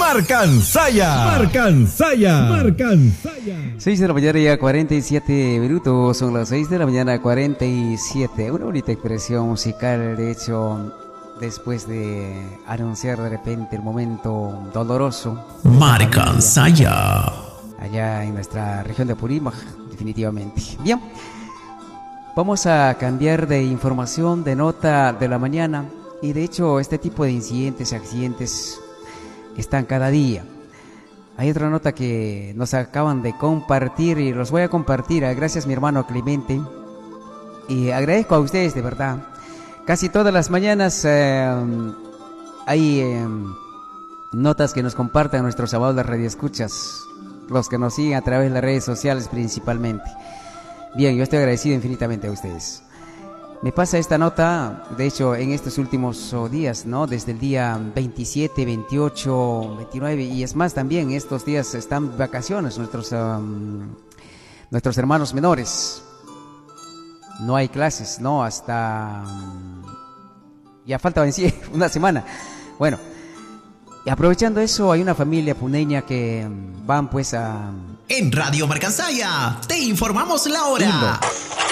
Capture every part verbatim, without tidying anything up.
Marcansaya. Marcansaya. Marcansaya. seis de la mañana ya cuarenta y siete minutos, son las seis de la mañana cuarenta y siete. Una bonita expresión musical, de hecho, después de anunciar de repente el momento doloroso. Marcansaya. Allá en nuestra región de Apurímac, definitivamente. Bien, vamos a cambiar de información, de nota de la mañana. Y de hecho, este tipo de incidentes, accidentes, están cada día. Hay otra nota que nos acaban de compartir y los voy a compartir. Gracias, mi hermano Clemente. Y agradezco a ustedes, de verdad. Casi todas las mañanas eh, hay eh, notas que nos comparten nuestros amados de radioescuchas, los que nos siguen a través de las redes sociales principalmente. Bien, yo estoy agradecido infinitamente a ustedes. Me pasa esta nota, de hecho, en estos últimos oh, días, ¿no? Desde el día veintisiete, veintiocho, veintinueve, y es más, también estos días están vacaciones nuestros, um, nuestros hermanos menores. No hay clases, ¿no? Hasta... Um, ya falta en sí una semana. Bueno, y aprovechando eso, hay una familia puneña que um, van pues a... En Radio Marcansaya te informamos la hora.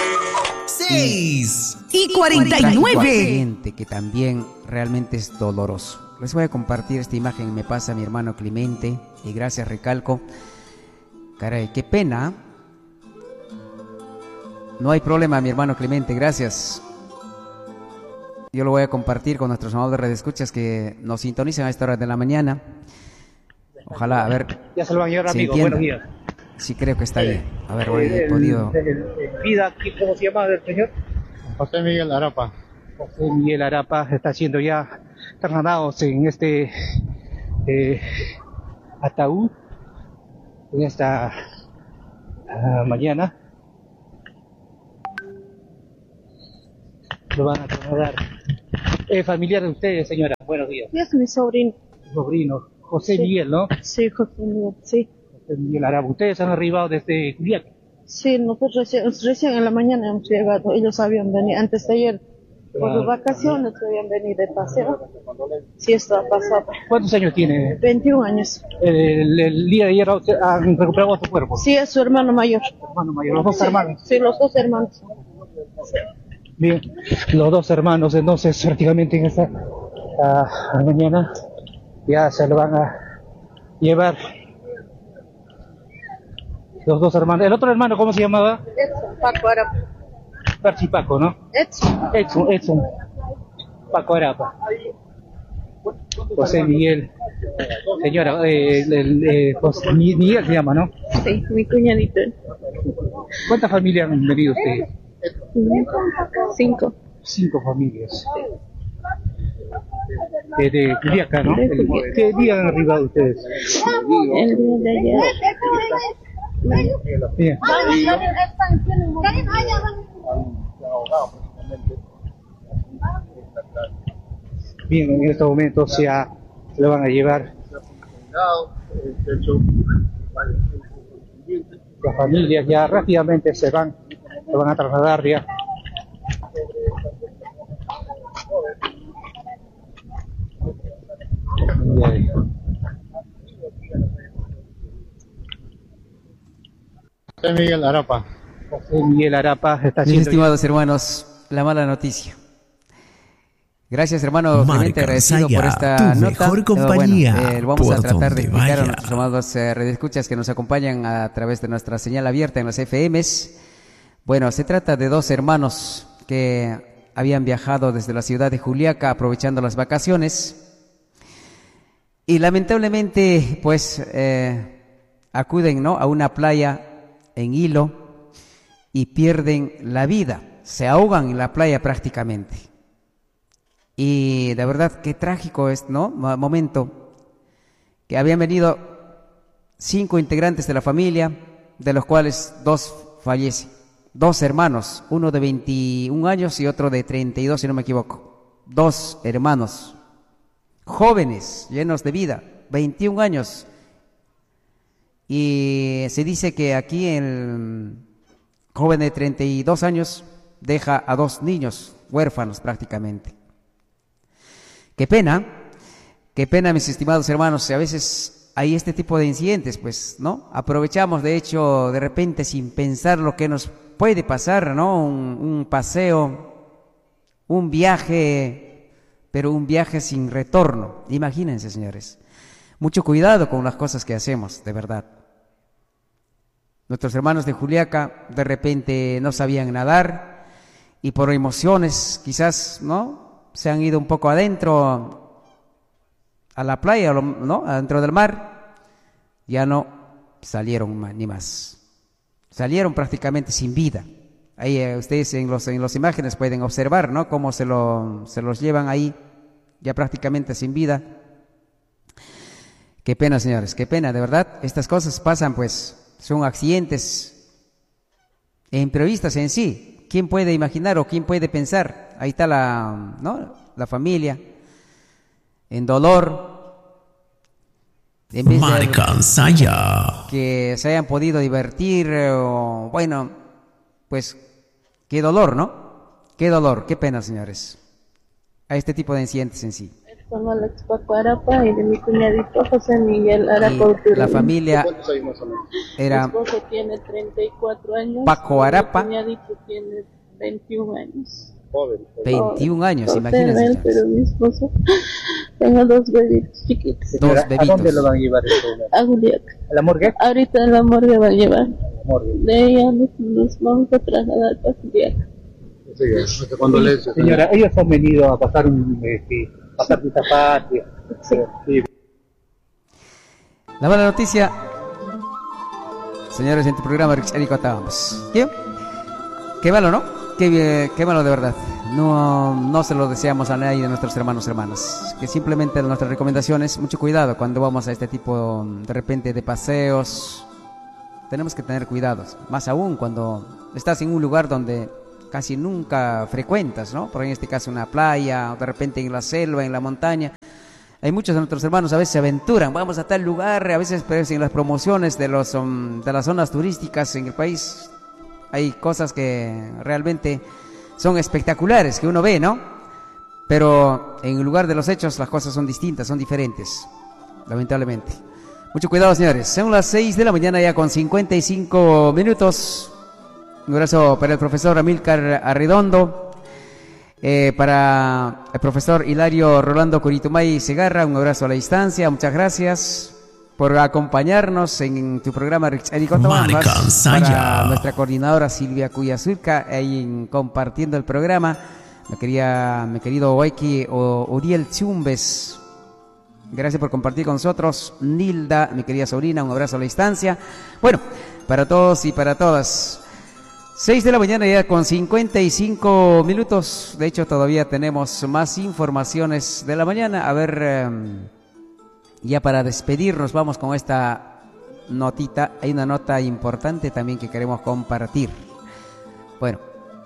seis y cuarenta y nueve. Accidente que también realmente es doloroso. Les voy a compartir esta imagen, me pasa mi hermano Clemente, y gracias, recalco. Caray, qué pena. No hay problema, mi hermano Clemente, gracias. Yo lo voy a compartir con nuestros amados radioescuchas que nos sintonizan a esta hora de la mañana. Ojalá, a ver. Ya se lo van a llevar, amigo. Buenos días. Sí, creo que está bien. A ver, voy, he podido... El, el, el vida, ¿cómo se llama el señor? José Miguel Arapa. José Miguel Arapa está siendo ya trasladados en este eh, ataúd en esta uh, mañana. Lo van a trasladar. Eh, familiar de ustedes, señora. Buenos días. Es mi sobrino. Sobrino. José sí. Miguel, ¿no? Sí, José Miguel, sí. José Miguel Arapa. Ustedes han arribado desde Juliaca. Sí, nosotros recién, recién en la mañana hemos llegado. Ellos habían venido antes de ayer por las vacaciones, habían venido de paseo. Sí, esto ha pasado. ¿Cuántos años tiene? veintiún años. El, el día de ayer han recuperado su cuerpo. Sí, es su hermano mayor. Hermano mayor, los dos sí, hermanos. Sí, los dos hermanos. Sí. Bien, los dos hermanos, entonces prácticamente en esta uh, mañana ya se lo van a llevar. Los dos hermanos. ¿El otro hermano cómo se llamaba? Edson, Paco Arapa. Percy Paco, ¿no? Edson. Edson, Edson. Paco Arapa. José Miguel. Señora, eh, el, el, eh, José Miguel se llama, ¿no? Sí, mi cuñadito. ¿Cuántas familias han venido ustedes? Cinco. Cinco familias. Eh, de Juliaca, ¿no? El, ¿Qué día han arribado ustedes? El día de ayer. Bien. Bien, en estos momentos ya se lo van a llevar. Las familias ya rápidamente se van, se van a trasladar ya. José Miguel Arapa. José Miguel Arapa está Mis haciendo... estimados hermanos, la mala noticia. Gracias, hermano Clemente, agradecido por esta tu nota. mejor compañía, Bueno, eh, vamos a por tratar de donde explicar vaya. a nuestros amados eh, radioescuchas que nos acompañan a través de nuestra señal abierta en las F Ms. Bueno, se trata de dos hermanos que habían viajado desde la ciudad de Juliaca aprovechando las vacaciones y lamentablemente pues eh, acuden, ¿no?, a una playa en Hilo y pierden la vida, se ahogan en la playa prácticamente. Y de verdad qué trágico es, ¿no? Momento que habían venido cinco integrantes de la familia, de los cuales dos fallecen. Dos hermanos, uno de veintiún años y otro de treinta y dos, si no me equivoco. Dos hermanos, jóvenes, llenos de vida, veintiún años. Y se dice que aquí el joven de treinta y dos años deja a dos niños huérfanos prácticamente. Qué pena Qué pena, mis estimados hermanos, a veces hay este tipo de incidentes, pues, ¿no? Aprovechamos, de hecho, de repente, sin pensar lo que nos puede pasar, ¿no? Un, un paseo, un viaje, pero un viaje sin retorno. Imagínense, señores. Mucho cuidado con las cosas que hacemos, de verdad. Nuestros hermanos de Juliaca de repente no sabían nadar y por emociones quizás, ¿no? Se han ido un poco adentro a la playa, ¿no? Adentro del mar. Ya no salieron más, ni más. Salieron prácticamente sin vida. Ahí eh, ustedes en los en las imágenes pueden observar, ¿no? Cómo se lo se los llevan ahí ya prácticamente sin vida. Qué pena, señores, qué pena, de verdad. Estas cosas pasan, pues. Son accidentes e imprevistas en sí. ¿Quién puede imaginar o quién puede pensar? Ahí está la, ¿no? La familia en dolor. En vez de que se hayan podido divertir o bueno, pues qué dolor, ¿no? Qué dolor, qué pena, señores. A este tipo de incidentes en sí. Con Alex Paco Arapa y de mi cuñadito José Miguel Arapa. La familia era. Mi esposo tiene treinta y cuatro años. Paco Arapa. Mi cuñadito tiene veintiún años. veintiún años, no imagínense. Él, pero mi esposo, tengo dos bebitos chiquitos. Dos bebitos. ¿A dónde lo van a llevar? A Juliaca. ¿A la morgue? Ahorita en la morgue va a llevar. Morgue. De ella nos, nos vamos a trasladar a Juliaca. Sí, cuando le Señora, ellos han venido a pasar un... Eh, pasar de patria. Sí. Sí. La mala noticia, señores, en tu programa Eric estábamos. ¿Qué? Qué malo, ¿no? Qué, qué malo de verdad. No, no se lo deseamos a nadie de nuestros hermanos hermanas. Que simplemente nuestras recomendaciones, mucho cuidado cuando vamos a este tipo de repente de paseos. Tenemos que tener cuidados, más aún cuando estás en un lugar donde casi nunca frecuentas, ¿no? Por en este caso una playa, o de repente en la selva, en la montaña. Hay muchos de nuestros hermanos a veces se aventuran, vamos a tal lugar, a veces pero en las promociones de, los, um, de las zonas turísticas en el país hay cosas que realmente son espectaculares, que uno ve, ¿no? Pero en el lugar de los hechos las cosas son distintas, son diferentes, lamentablemente. Mucho cuidado, señores. Son las seis de la mañana ya con cincuenta y cinco minutos. Un abrazo para el profesor Amílcar Arredondo, eh, para el profesor Hilario Rolando Curitumay Segarra, un abrazo a la distancia, muchas gracias por acompañarnos en tu programa para nuestra coordinadora Silvia Cuyazurca, ahí en, compartiendo el programa, mi, quería, mi querido Waiki Uriel Chumbes, gracias por compartir con nosotros, Nilda, mi querida sobrina, un abrazo a la distancia, bueno, para todos y para todas. seis de la mañana ya con cincuenta y cinco minutos. De hecho, todavía tenemos más informaciones de la mañana. A ver, eh, ya para despedirnos, vamos con esta notita. Hay una nota importante también que queremos compartir. Bueno.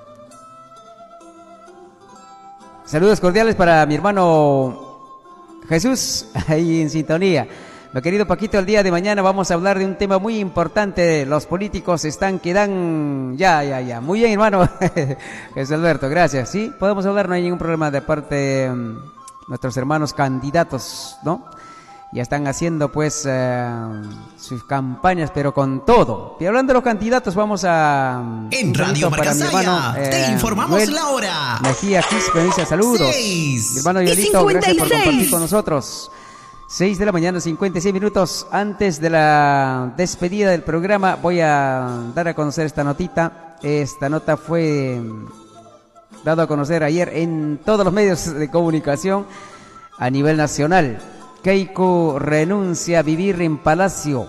Saludos cordiales para mi hermano Jesús, ahí en sintonía. Mi querido Paquito, el día de mañana vamos a hablar de un tema muy importante. Los políticos están que dan... Ya, ya, ya. Muy bien, hermano. Jesús Alberto, gracias. Sí, podemos hablar, no hay ningún problema de parte de um, nuestros hermanos candidatos, ¿no? Ya están haciendo, pues, uh, sus campañas, pero con todo. Y hablando de los candidatos, vamos a... En Radio Marcasaya, eh, te informamos Joel la hora. Mejía Quispe dice saludos. seis Mi hermano Yolito, gracias por compartir con nosotros. seis de la mañana, cincuenta y seis minutos. Antes de la despedida del programa, voy a dar a conocer esta notita. Esta nota fue dado a conocer ayer en todos los medios de comunicación a nivel nacional. Keiko renuncia a vivir en Palacio.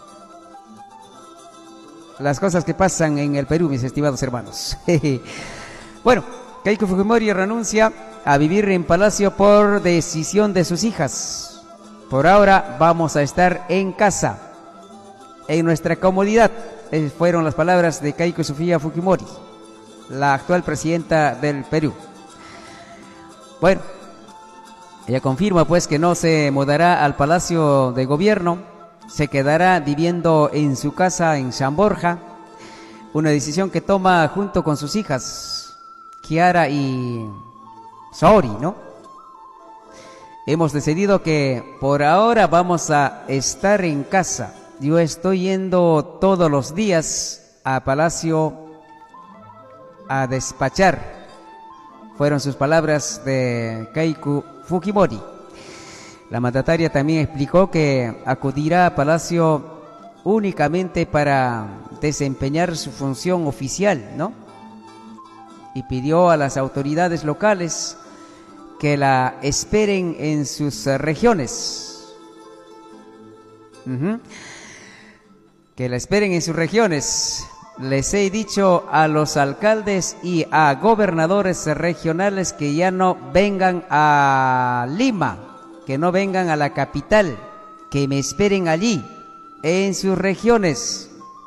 Las cosas que pasan en el Perú, mis estimados hermanos. Bueno, Keiko Fujimori renuncia a vivir en Palacio por decisión de sus hijas. Por ahora vamos a estar en casa, en nuestra comodidad. Esas fueron las palabras de Keiko Sofía Fujimori, la actual presidenta del Perú. Bueno, ella confirma pues que no se mudará al Palacio de Gobierno, se quedará viviendo en su casa en San Borja, una decisión que toma junto con sus hijas, Kiara y Saori, ¿no? hemos decidido que por ahora vamos a estar en casa. Yo estoy yendo todos los días a Palacio a despachar. Fueron sus palabras de Keiko Fujimori. La mandataria también explicó que acudirá a Palacio únicamente para desempeñar su función oficial, ¿no? Y pidió a las autoridades locales que la esperen en sus regiones. Uh-huh. Que la esperen en sus regiones. Les he dicho a los alcaldes y a gobernadores regionales que ya no vengan a Lima, que no vengan a la capital, que me esperen allí, en sus regiones.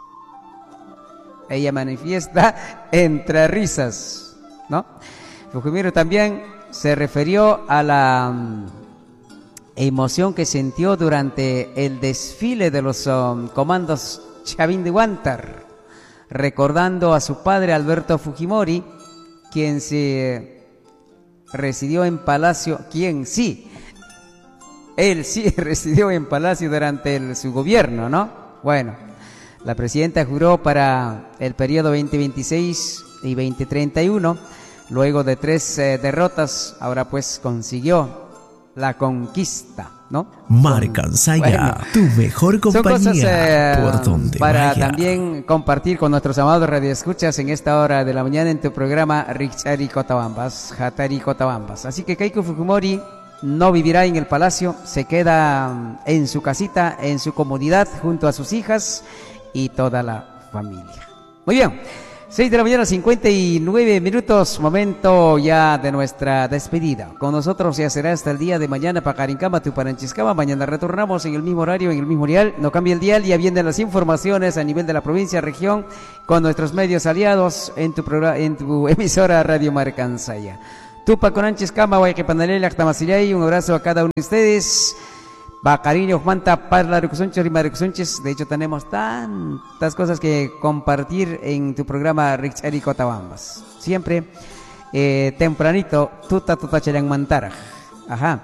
Ella manifiesta entre risas, ¿no? Fujimori también se refirió a la um, emoción que sintió durante el desfile de los um, comandos Chavín de Huántar, recordando a su padre Alberto Fujimori, quien se residió en Palacio, quien sí, él sí residió en Palacio durante el, su gobierno, ¿no? Bueno, la presidenta juró para el periodo veinte veintiséis y veinte treinta y uno, luego de tres eh, derrotas, ahora pues consiguió la conquista, ¿no? Marcansaya, bueno, tu mejor compañía, son cosas, eh, por donde para vaya. También compartir con nuestros amados radioescuchas en esta hora de la mañana en tu programa Richari Cotabambas, Hatari Cotabambas. Así que Keiko Fujimori no vivirá en el palacio, se queda en su casita, en su comodidad, junto a sus hijas y toda la familia. Muy bien, seis de la mañana, cincuenta y nueve minutos, momento ya de nuestra despedida. Con nosotros ya será hasta el día de mañana, Pacarincama, Tupananchiscama. Mañana retornamos en el mismo horario, en el mismo dial. No cambia el dial, ya vienen las informaciones a nivel de la provincia, región, con nuestros medios aliados en tu, programa, en tu emisora Radio Marcansaya. Tupac con Anches Cama, Guayquepanalel, Actamasillay, un abrazo a cada uno de ustedes. Va cariño, Manta, Parla, Rucusunches y Maricusunches. De hecho, tenemos tantas cosas que compartir en tu programa Richari Cotabambas. Siempre eh, tempranito, tuta tuta chalang mantara. Ajá.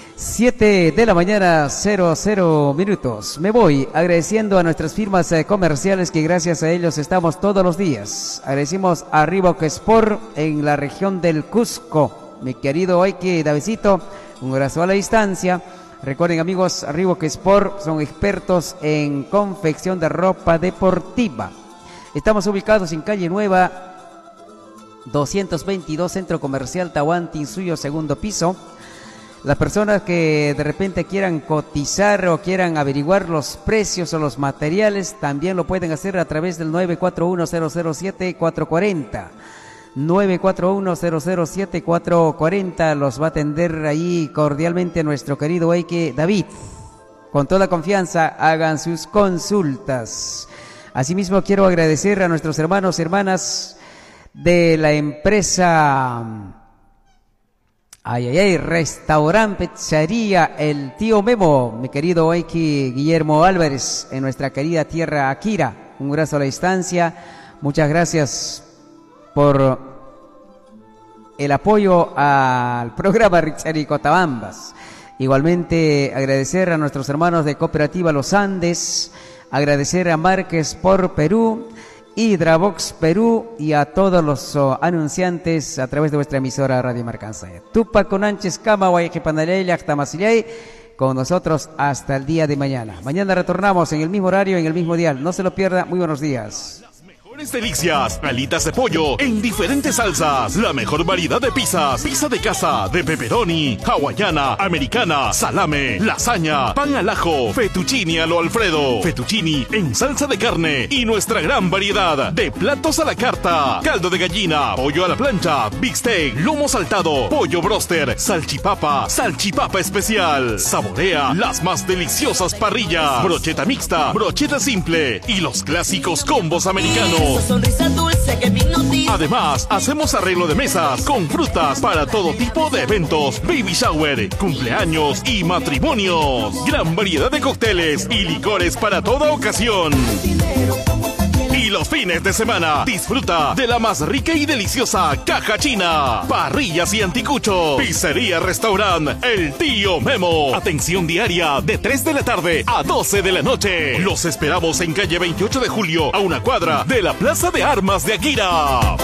Siete de la mañana, cero, cero minutos. Me voy agradeciendo a nuestras firmas eh, comerciales que gracias a ellos estamos todos los días. Agradecimos a Reebok Sport en la región del Cusco. Mi querido Oike Davidito, un abrazo a la distancia. Recuerden, amigos, Reebok Sport son expertos en confección de ropa deportiva. Estamos ubicados en Calle Nueva, doscientos veintidós, Centro Comercial Tahuantinsuyo, segundo piso. Las personas que de repente quieran cotizar o quieran averiguar los precios o los materiales, también lo pueden hacer a través del nueve cuatro uno, cero cero siete, cuatro cuatro cero. nueve cuatro uno, cero cero siete, cuatro cuatro cero. Los va a atender ahí cordialmente nuestro querido Eike David. Con toda confianza hagan sus consultas. Asimismo quiero agradecer a nuestros hermanos y hermanas de la empresa Ay, ay, ay, Restaurante Pizzería El Tío Memo, mi querido Eike Guillermo Álvarez, en nuestra querida tierra Akira. Un abrazo a la distancia. Muchas gracias por el apoyo al programa Richari Cotabambas. Igualmente agradecer a nuestros hermanos de Cooperativa Los Andes, agradecer a Márquez por Perú, Hidrabox Perú y a todos los oh, anunciantes a través de vuestra emisora Radio Marcansaya. Tupac con Anches Cama, Guayquepanalel, Actamasillay, con nosotros hasta el día de mañana. Mañana retornamos en el mismo horario, en el mismo dial. No se lo pierda. Muy buenos días. Delicias, alitas de pollo en diferentes salsas, la mejor variedad de pizzas, pizza de casa, de pepperoni, hawaiana, americana, salame, lasaña, pan al ajo, fettuccini a lo Alfredo, fettuccini en salsa de carne y nuestra gran variedad de platos a la carta, caldo de gallina, pollo a la plancha, big steak, lomo saltado, pollo broster, salchipapa, salchipapa especial. Saborea las más deliciosas parrillas, brocheta mixta, brocheta simple y los clásicos combos americanos. Además, hacemos arreglo de mesas con frutas para todo tipo de eventos, baby shower, cumpleaños y matrimonios. Gran variedad de cócteles y licores para toda ocasión. Y los fines de semana, disfruta de la más rica y deliciosa caja china, parrillas y anticuchos, pizzería restaurant El Tío Memo. Atención diaria de tres de la tarde a doce de la noche. Los esperamos en calle veintiocho de julio, a una cuadra de la Plaza de Armas de Akira.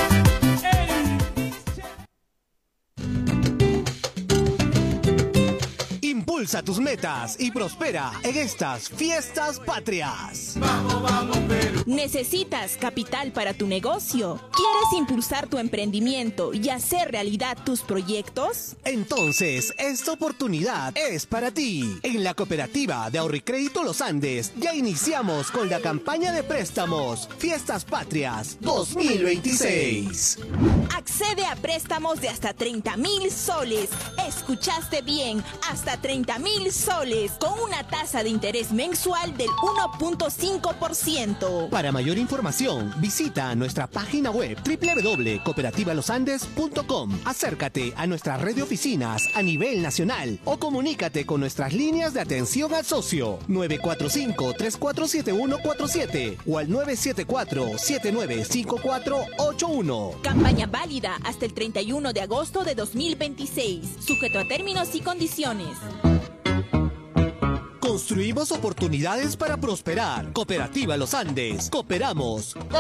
Impulsa tus metas y prospera en estas fiestas patrias. Vamos, vamos, Perú. ¿Necesitas capital para tu negocio? ¿Quieres impulsar tu emprendimiento y hacer realidad tus proyectos? Entonces, esta oportunidad es para ti. En la cooperativa de Ahorro y Crédito Los Andes ya iniciamos con la campaña de préstamos Fiestas Patrias dos mil veintiséis. Accede a préstamos de hasta treinta mil soles. Escuchaste bien, hasta treinta mil soles, con una tasa de interés mensual del uno punto cinco por ciento. Para mayor información, visita nuestra página web doble u doble u doble u punto cooperativa los andes punto com. Acércate a nuestra red de oficinas a nivel nacional o comunícate con nuestras líneas de atención al socio nueve cuatro cinco, tres cuatro siete uno cuatro siete o al nueve siete cuatro, siete nueve cinco cuatro ocho uno. Campaña válida hasta el treinta y uno de agosto de dos mil veintiséis. Sujeto a términos y condiciones. Construimos oportunidades para prosperar. Cooperativa Los Andes. Cooperamos.